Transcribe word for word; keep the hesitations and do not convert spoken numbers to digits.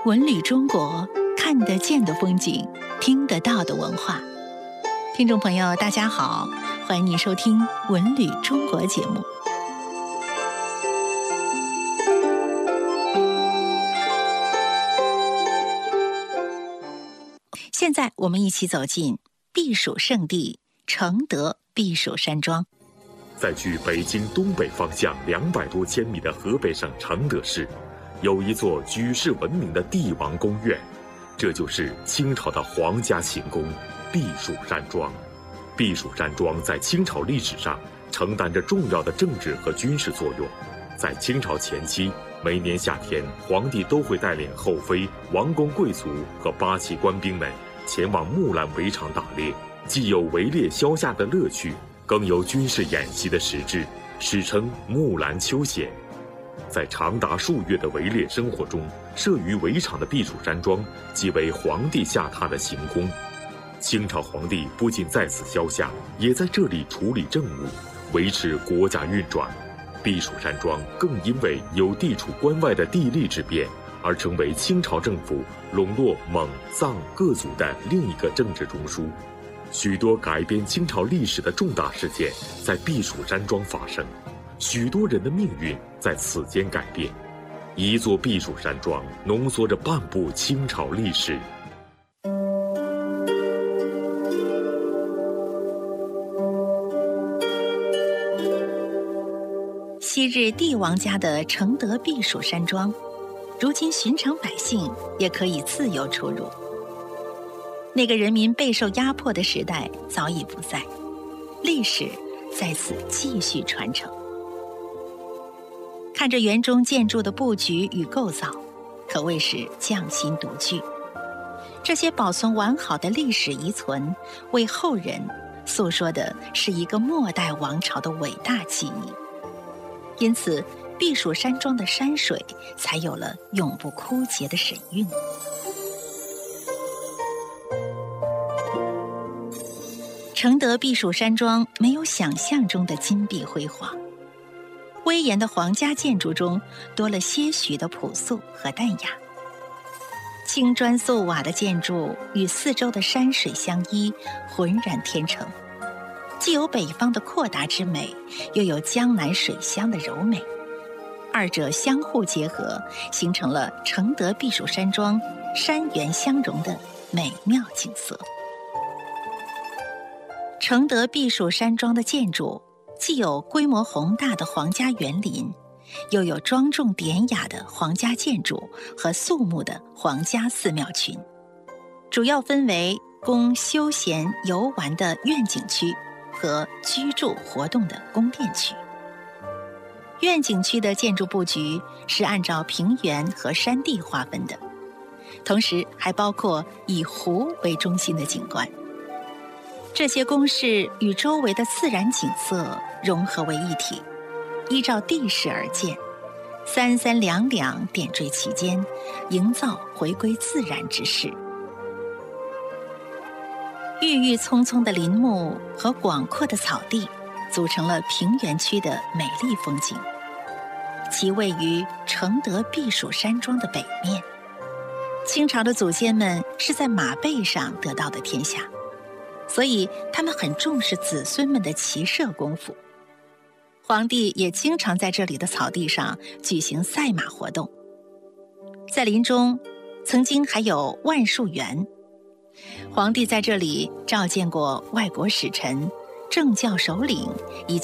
文旅中国，看得见的风景，听得到的文化。听众朋友，大家好，欢迎您收听《文旅中国》节目。现在我们一起走进避暑胜地承德避暑山庄。 在距北京东北方向两百多千米的河北省承德市，有一座举世闻名的帝王宫苑，这就是清朝的皇家行宫避暑山庄。避暑山庄在清朝历史上承担着重要的政治和军事作用。在清朝前期，每年夏天，皇帝都会带领后妃、王公贵族和八旗官兵们前往木兰围场打猎，既有围猎消夏的乐趣，更有军事演习的实质，史称木兰秋显。在长达数月的围猎生活中，设于围场的避暑山庄即为皇帝下榻的行宫。清朝皇帝不仅在此消夏，也在这里处理政务，维持国家运转。避暑山庄更因为有地处关外的地利之便，而成为清朝政府笼络蒙、藏各族的另一个政治中枢。许多改变清朝历史的重大事件在避暑山庄发生，许多人的命运在此间改变。一座避暑山庄浓缩着半部清朝历史。 昔日帝王家的承德避暑山庄，如今寻常百姓也可以自由出入。那个人民备受压迫的时代早已不在，历史在此继续传承。看着园中建筑的布局与构造，可谓是匠心独具。这些保存完好的历史遗存，为后人诉说的是一个末代王朝的伟大记忆。因此，避暑山庄的山水才有了永不枯竭的神韵。承德避暑山庄没有想象中的金碧辉煌，威严的皇家建筑中多了些许的朴素和淡雅。青砖素瓦的建筑与四周的山水相依，浑然天成。既有北方的阔达之美，又有江南水乡的柔美，二者相互结合，形成了承德避暑山庄山源相融的美妙景色。承德避暑山庄的建筑既有规模宏大的皇家园林，又有庄重典雅的皇家建筑和肃穆的皇家寺庙群，主要分为供休闲游玩的苑景区和居住活动的宫殿区。苑景区的建筑布局是按照平原和山地划分的，同时还包括以湖为中心的景观。这些宫室与周围的自然景色融合为一体，依照地势而建，三三两两点缀其间，营造回归自然之势。郁郁葱葱的林木和广阔的草地组成了平原区的美丽风景。其位于承德避暑山庄的北面。清朝的祖先们是在马背上得到的天下，所以他们很重视子孙们的骑射功夫。皇帝也经常在这里的草地上举行赛马活动。在林中，曾经还有万树园。皇帝在这里召见过外国使臣、政教首领以及